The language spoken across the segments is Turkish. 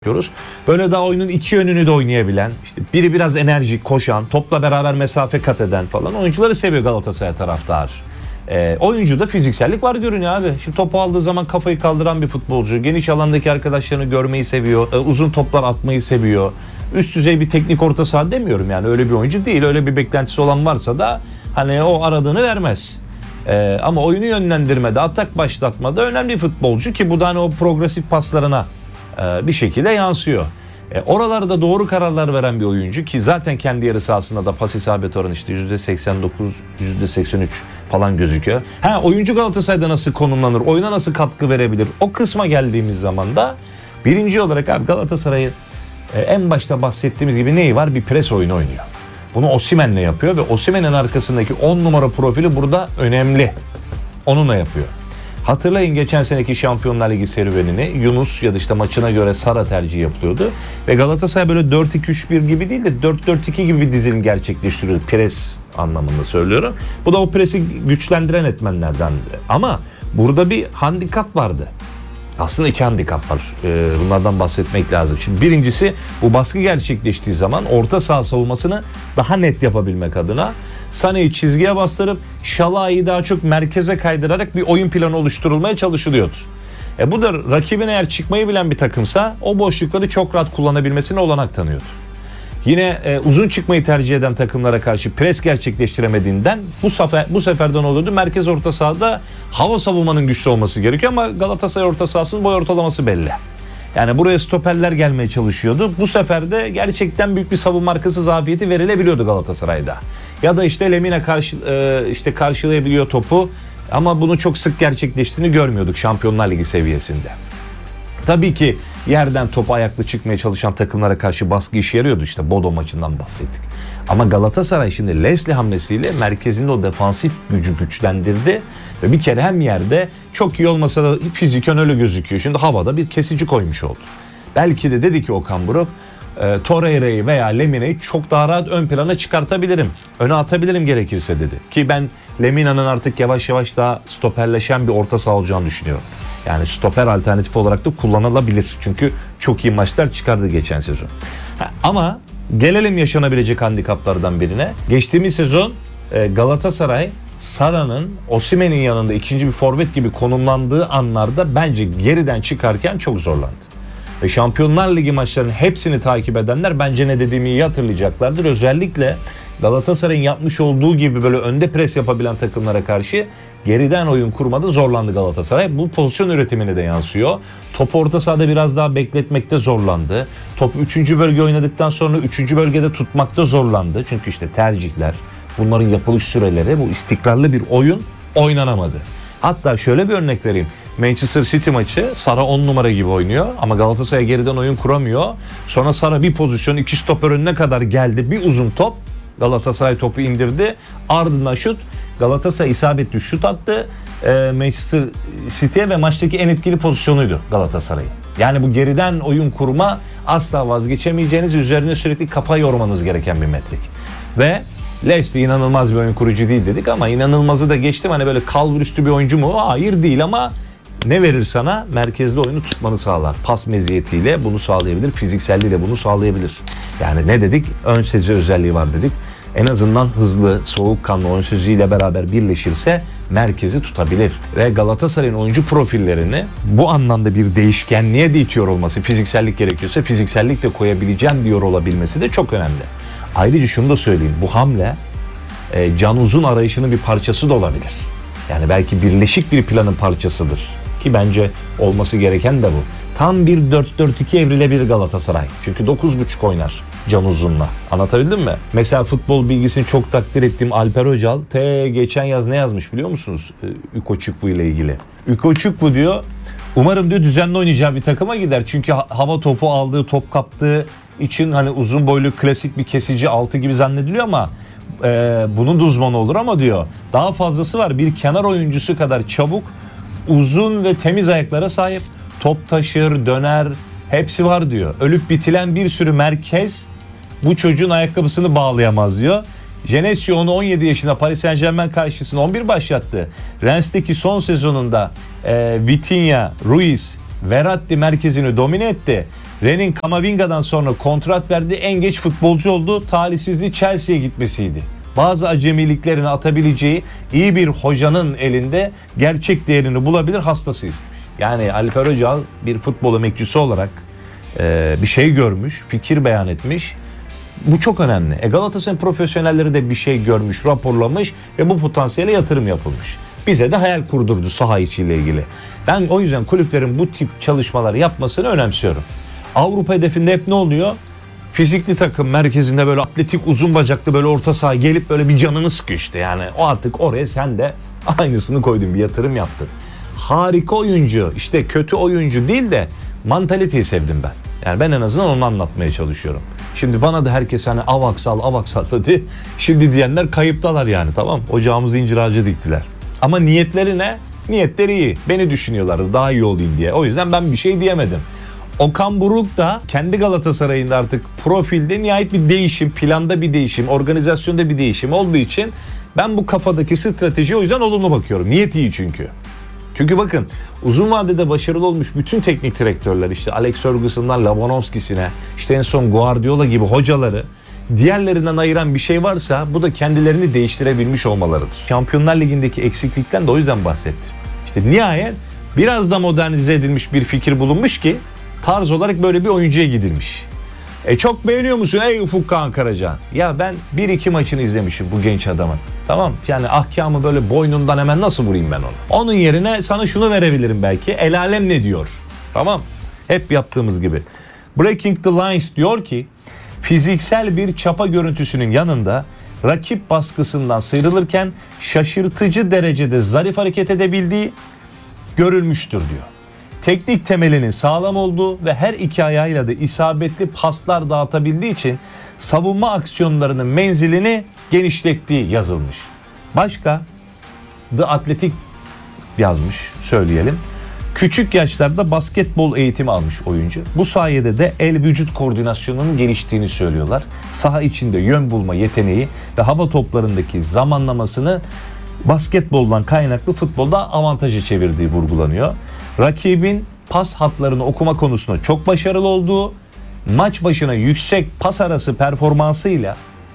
Diyoruz. Böyle daha oyunun iki yönünü de oynayabilen, işte biri biraz enerjik, koşan, topla beraber mesafe kat eden falan oyuncuları seviyor Galatasaray taraftar. Oyuncuda fiziksellik var görünüyor abi. Şimdi topu aldığı zaman kafayı kaldıran bir futbolcu. Geniş alandaki arkadaşlarını görmeyi seviyor. Uzun toplar atmayı seviyor. Üst düzey bir teknik orta saha demiyorum yani. Öyle bir oyuncu değil. Öyle bir beklentisi olan varsa da hani o aradığını vermez. Ama oyunu yönlendirmede, atak başlatmada önemli bir futbolcu ki bu da hani o progresif paslarına bir şekilde yansıyor. Oralarda doğru kararlar veren bir oyuncu ki zaten kendi yarı sahasında da pas isabet oranı işte %89, %83 falan gözüküyor. Oyuncu Galatasaray'da nasıl konumlanır, oyuna nasıl katkı verebilir? O kısma geldiğimiz zaman da birinci olarak abi Galatasaray'ın en başta bahsettiğimiz gibi neyi var? Bir pres oyunu oynuyor. Bunu Osimhen'le yapıyor ve Osimhen'in arkasındaki 10 numara profili burada önemli. Onunla yapıyor. Hatırlayın geçen seneki Şampiyonlar Ligi serüvenini Yunus ya da işte maçına göre Sara tercihi yapılıyordu. Ve Galatasaray böyle 4-2-3-1 gibi değil de 4-4-2 gibi bir dizilim gerçekleştiriyordu. Pres anlamında söylüyorum. Bu da o presi güçlendiren etmenlerden. Ama burada bir handikap vardı. Aslında iki handikap var. Bunlardan bahsetmek lazım. Şimdi birincisi bu baskı gerçekleştiği zaman orta saha savunmasını daha net yapabilmek adına Sané'yi çizgiye bastırıp Şalai'yi daha çok merkeze kaydırarak bir oyun planı oluşturulmaya çalışılıyordu. Bu da rakibin eğer çıkmayı bilen bir takımsa o boşlukları çok rahat kullanabilmesine olanak tanıyordu. Yine uzun çıkmayı tercih eden takımlara karşı pres gerçekleştiremediğinden bu seferden oluyordu. Merkez orta sahada hava savunmanın güçlü olması gerekiyor ama Galatasaray orta sahasının boy ortalaması belli. Yani buraya stoperler gelmeye çalışıyordu. Bu sefer de gerçekten büyük bir savunma arkası zafiyeti verilebiliyordu Galatasaray'da. Ya da işte Lemina karşılayabiliyor topu ama bunu çok sık gerçekleştiğini görmüyorduk Şampiyonlar Ligi seviyesinde. Tabii ki yerden topa ayaklı çıkmaya çalışan takımlara karşı baskı işe yarıyordu. İşte Bodo maçından bahsettik. Ama Galatasaray şimdi Leslie hamlesiyle merkezinde o defansif gücü güçlendirdi. Ve bir kere hem yerde çok iyi olmasa da fiziken öyle gözüküyor. Şimdi havada bir kesici koymuş oldu. Belki de dedi ki Okan Buruk, Torreira'yı veya Lemina'yı çok daha rahat ön plana çıkartabilirim. Öne atabilirim gerekirse dedi. Ki ben Lemina'nın artık yavaş yavaş daha stoperleşen bir orta saha olacağını düşünüyorum. Yani stoper alternatifi olarak da kullanılabilir. Çünkü çok iyi maçlar çıkardı geçen sezon. Ama gelelim yaşanabilecek handikaplardan birine. Geçtiğimiz sezon Galatasaray Sara'nın Osimhen'in yanında ikinci bir forvet gibi konumlandığı anlarda bence geriden çıkarken çok zorlandı. Ve Şampiyonlar Ligi maçlarının hepsini takip edenler bence ne dediğimi iyi hatırlayacaklardır. Özellikle Galatasaray'ın yapmış olduğu gibi böyle önde pres yapabilen takımlara karşı geriden oyun kurmada zorlandı Galatasaray. Bu pozisyon üretimine de yansıyor. Topu orta sahada biraz daha bekletmekte zorlandı. Topu 3. bölge oynadıktan sonra 3. bölgede tutmakta zorlandı. Çünkü işte tercihler, bunların yapılış süreleri, bu istikrarlı bir oyun oynanamadı. Hatta şöyle bir örnek vereyim. Manchester City maçı Sara 10 numara gibi oynuyor ama Galatasaray geriden oyun kuramıyor. Sonra Sara bir pozisyon 2 stoper önüne kadar geldi. Bir uzun top. Galatasaray topu indirdi. Ardından şut. Galatasaray isabetli şut attı. Manchester City'ye ve maçtaki en etkili pozisyonuydu Galatasaray'ın. Yani bu geriden oyun kurma asla vazgeçemeyeceğiniz, üzerine sürekli kafa yormanız gereken bir metrik. Ve Leslie inanılmaz bir oyun kurucu değil dedik ama inanılmazı da geçtim. Hani böyle kalburüstü bir oyuncu mu? Hayır değil ama ne verir sana? Merkezde oyunu tutmanı sağlar. Pas meziyetiyle bunu sağlayabilir. Fizikselliğiyle bunu sağlayabilir. Yani ne dedik? Ön sezi özelliği var dedik. En azından hızlı, soğukkanlı ön seziyle beraber birleşirse merkezi tutabilir. Ve Galatasaray'ın oyuncu profillerini bu anlamda bir değişkenliğe de itiyor olması, fiziksellik gerekiyorsa fiziksellik de koyabileceğim diyor olabilmesi de çok önemli. Ayrıca şunu da söyleyeyim. Bu hamle Can Uzun arayışının bir parçası da olabilir. Yani belki birleşik bir planın parçasıdır. Ki bence olması gereken de bu. Tam bir 4-4-2 evrilebilir Galatasaray. Çünkü 9.5 oynar Can Uzun'la. Anlatabildim mi? Mesela futbol bilgisini çok takdir ettiğim Alper Öcal geçen yaz ne yazmış biliyor musunuz? Uko Çukwu ile ilgili. Uko Çukwu diyor, umarım diyor düzenli oynayacağı bir takıma gider. Çünkü hava topu aldığı, top kaptığı için hani uzun boylu klasik bir kesici 6 gibi zannediliyor ama bunun da uzmanı olur ama diyor daha fazlası var. Bir kenar oyuncusu kadar çabuk, uzun ve temiz ayaklara sahip, top taşır, döner, hepsi var diyor. Ölüp bitilen bir sürü merkez bu çocuğun ayakkabısını bağlayamaz diyor. Genesio onu 17 yaşında Paris Saint-Germain karşısında 11 başlattı. Rennes'teki son sezonunda Vitinha, Ruiz, Verratti merkezini domine etti. Renin Kamavinga'dan sonra kontrat verdiği en geç futbolcu oldu. Talihsizliği Chelsea'ye gitmesiydi. Bazı acemiliklerini atabileceği iyi bir hocanın elinde gerçek değerini bulabilir, hastasıyız. Yani Alper Öcal bir futbol emekçisi olarak bir şey görmüş, fikir beyan etmiş. Bu çok önemli. Galatasaray'ın profesyonelleri de bir şey görmüş, raporlamış ve bu potansiyele yatırım yapılmış. Bize de hayal kurdurdu saha içiyle ilgili. Ben o yüzden kulüplerin bu tip çalışmalar yapmasını önemsiyorum. Avrupa hedefinde hep ne oluyor? Fizikli takım merkezinde böyle atletik, uzun bacaklı, böyle orta saha gelip böyle bir canını sıkıyor işte. Yani o artık oraya sen de aynısını koydun, bir yatırım yaptın. Harika oyuncu, işte kötü oyuncu değil de mantaliteyi sevdim ben. Yani ben en azından onu anlatmaya çalışıyorum. Şimdi bana da herkes hani avaksal dedi. Şimdi diyenler kayıptalar yani, tamam. Ocağımızı incir ağacı diktiler. Ama niyetleri ne? Niyetleri iyi. Beni düşünüyorlardı daha iyi olayım diye. O yüzden ben bir şey diyemedim. Okan Buruk da kendi Galatasaray'ında artık profilde nihayet bir değişim, planda bir değişim, organizasyonda bir değişim olduğu için ben bu kafadaki stratejiye o yüzden olumlu bakıyorum. Niyet iyi çünkü. Çünkü bakın, uzun vadede başarılı olmuş bütün teknik direktörler, işte Alex Ferguson'dan Lewandowski'sine, işte en son Guardiola gibi hocaları diğerlerinden ayıran bir şey varsa bu da kendilerini değiştirebilmiş olmalarıdır. Şampiyonlar Ligi'ndeki eksiklikten de o yüzden bahsettim. İşte nihayet biraz da modernize edilmiş bir fikir bulunmuş ki tarz olarak böyle bir oyuncuya gidilmiş. Çok beğeniyor musun ey Ufuk Kağan Karacan? Ya ben 1-2 maçını izlemişim bu genç adamın. Tamam, yani ahkamı böyle boynundan hemen nasıl vurayım ben onu? Onun yerine sana şunu verebilirim belki. El alem ne diyor? Tamam, hep yaptığımız gibi. Breaking the Lines diyor ki fiziksel bir çapa görüntüsünün yanında rakip baskısından sıyrılırken şaşırtıcı derecede zarif hareket edebildiği görülmüştür diyor. Teknik temelinin sağlam olduğu ve her iki ayağıyla da isabetli paslar dağıtabildiği için savunma aksiyonlarının menzilini genişlettiği yazılmış. Başka The Athletic yazmış, söyleyelim. Küçük yaşlarda basketbol eğitimi almış oyuncu. Bu sayede de el vücut koordinasyonunun geliştiğini söylüyorlar. Saha içinde yön bulma yeteneği ve hava toplarındaki zamanlamasını basketboldan kaynaklı futbolda avantaja çevirdiği vurgulanıyor. Rakibin pas hatlarını okuma konusunda çok başarılı olduğu, maç başına yüksek pas arası performansıyla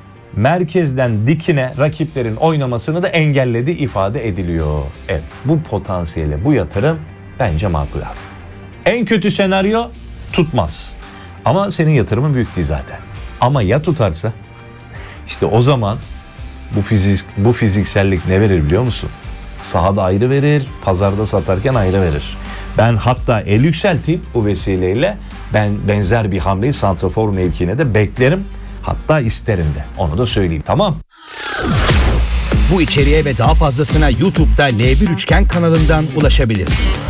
merkezden dikine rakiplerin oynamasını da engellediği ifade ediliyor. Evet, bu potansiyele bu yatırım bence makul abi. En kötü senaryo tutmaz. Ama senin yatırımın büyük değil zaten. Ama ya tutarsa? İşte o zaman bu fiziksellik ne verir biliyor musun? Sahada ayrı verir, pazarda satarken ayrı verir. Ben hatta el yükselteyim bu vesileyle, ben benzer bir hamleyi santrafor mevkiine de beklerim. Hatta isterim de. Onu da söyleyeyim, tamam. Bu içeriğe ve daha fazlasına YouTube'da L1 Üçgen kanalından ulaşabilirsiniz.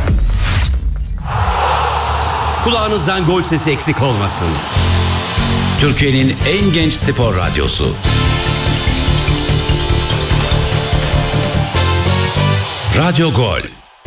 Kulağınızdan gol sesi eksik olmasın. Türkiye'nin en genç spor radyosu. Radyo Gol.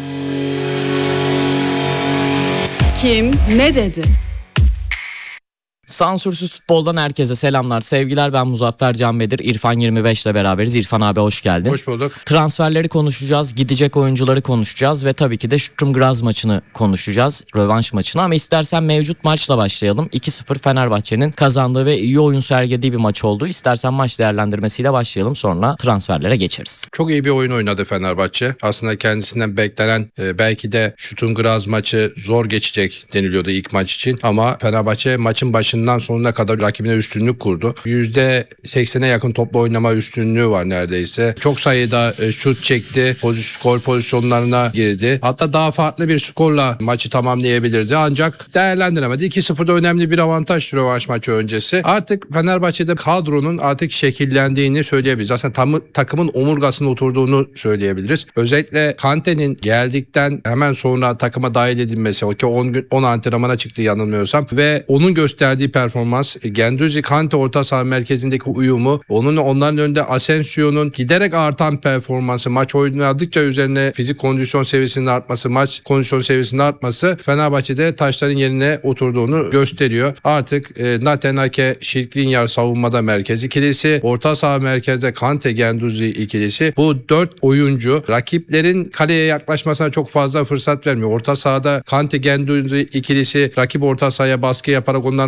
Kim ne dedi? Sansürsüz Futbol'dan herkese selamlar, sevgiler. Ben Muzaffer Canbedir. İrfan 25 ile beraberiz. İrfan abi hoş geldin. Hoş bulduk. Transferleri konuşacağız, gidecek oyuncuları konuşacağız ve tabii ki de Sturm Graz maçını konuşacağız. Rövanş maçını, ama istersen mevcut maçla başlayalım. 2-0 Fenerbahçe'nin kazandığı ve iyi oyun sergilediği bir maç oldu. İstersen maç değerlendirmesiyle başlayalım, sonra transferlere geçeriz. Çok iyi bir oyun oynadı Fenerbahçe. Aslında kendisinden beklenen belki de Sturm Graz maçı zor geçecek deniliyordu ilk maç için. Ama Fenerbahçe maçın başında sonuna kadar rakibine üstünlük kurdu. %80'e yakın topla oynama üstünlüğü var neredeyse. Çok sayıda şut çekti. Skor pozisyonlarına girdi. Hatta daha farklı bir skorla maçı tamamlayabilirdi. Ancak değerlendiremedi. 2-0'da önemli bir avantaj rövanş maçı öncesi. Artık Fenerbahçe'de kadronun artık şekillendiğini söyleyebiliriz. Aslında takımın omurgasına oturduğunu söyleyebiliriz. Özellikle Kante'nin geldikten hemen sonra takıma dahil edilmesi, o ki 10 antrenmana çıktı yanılmıyorsam ve onun gösterdiği iyi performans. Guendouzi Kante orta saha merkezindeki uyumu, onların önünde Asensio'nun giderek artan performansı, maç oynadıkça üzerine fizik kondisyon seviyesinin artması, maç kondisyon seviyesinin artması Fenerbahçe'de taşların yerine oturduğunu gösteriyor. Artık Nathan Ake, Skriniar savunmada merkez ikilisi, orta saha merkezde Kante Guendouzi ikilisi. Bu 4 oyuncu rakiplerin kaleye yaklaşmasına çok fazla fırsat vermiyor. Orta sahada Kante Guendouzi ikilisi rakip orta sahaya baskı yaparak onların